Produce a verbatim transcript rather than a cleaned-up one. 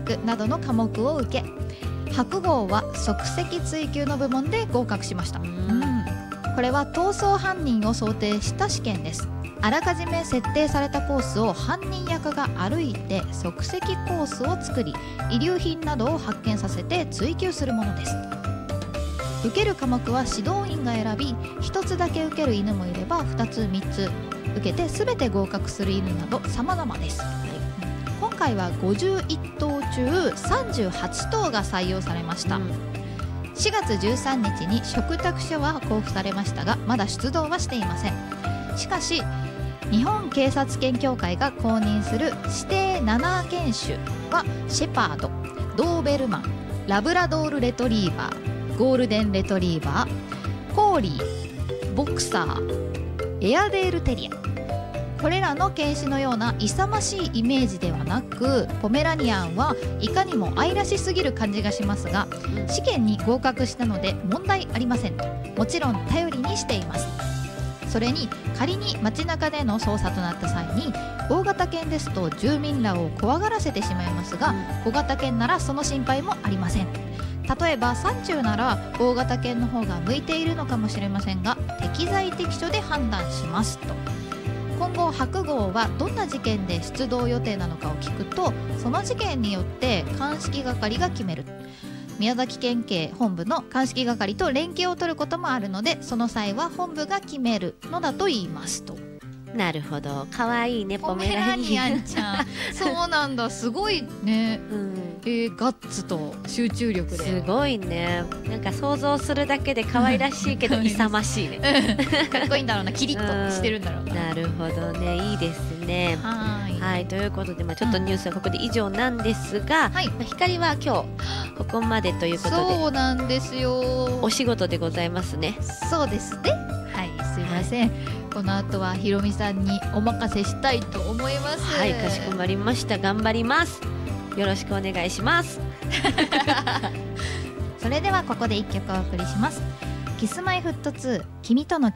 学などの科目を受け、白号は即席追求の部門で合格しました。うん、これは逃走犯人を想定した試験です。あらかじめ設定されたコースを犯人役が歩いて即席コースを作り、遺留品などを発見させて追求するものです。受ける科目は指導員が選び、ひとつだけ受ける犬もいればふたつみっつ受けて全て合格する犬など様々です。はい、今回はごじゅういっとう中さんじゅうはちとうが採用されました。うん、しがつじゅうさんにちに嘱託書は交付されましたが、まだ出動はしていません。しかし日本警察犬協会が公認する指定なな犬種はシェパード、ドーベルマン、ラブラドールレトリーバー、ゴールデンレトリーバー、コーリー、ボクサー、エアデールテリア。これらの犬種のような勇ましいイメージではなく、ポメラニアンはいかにも愛らしすぎる感じがしますが、試験に合格したので問題ありませんと、もちろん頼りにしています。それに仮に街中での捜査となった際に、大型犬ですと住民らを怖がらせてしまいますが、小型犬ならその心配もありません。例えば山中なら大型犬の方が向いているのかもしれませんが、適材適所で判断しますと。今後白号はどんな事件で出動予定なのかを聞くと、その事件によって鑑識係が決める。宮崎県警本部の鑑識係と連携を取ることもあるので、その際は本部が決めるのだと言いますと。 なるほど、かわいいね、ポメラニアンちゃんそうなんだ、すごいね、うん、えー、ガッツと集中力で、 すごいね。なんか想像するだけで可愛らしいけど勇ましいねかっこいいんだろうな、キリッとしてるんだろうな、 うん、なるほどね、いいですね。はい、はい、ということで、まあ、ちょっとニュースはここで以上なんですが、うん、はい、まあ、光は今日ここまでということで、 そうなんですよ、 お仕事でございますね。 そうですね、はい、すいません、はい、この後はひろみさんにお任せしたいと思います。 はい、かしこまりました。頑張ります。よろしくお願いしますそれではここでいっきょくお送りします。キスマイフットツー、君との